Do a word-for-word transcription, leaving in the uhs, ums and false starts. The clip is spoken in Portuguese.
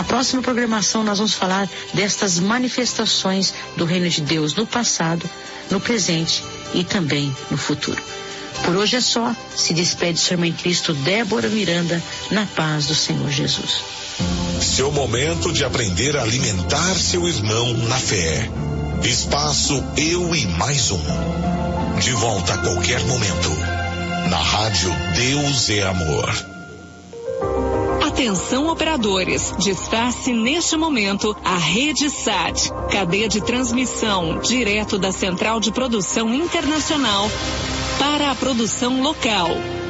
Na próxima programação nós vamos falar destas manifestações do reino de Deus no passado, no presente e também no futuro. Por hoje é só. Se despede sua irmã em Cristo, Débora Miranda, na paz do Senhor Jesus. Seu momento de aprender a alimentar seu irmão na fé. Espaço Eu e Mais Um. De volta a qualquer momento. Na rádio Deus é Amor. Atenção operadores, despace neste momento a Rede Sat, cadeia de transmissão direto da Central de Produção Internacional para a produção local.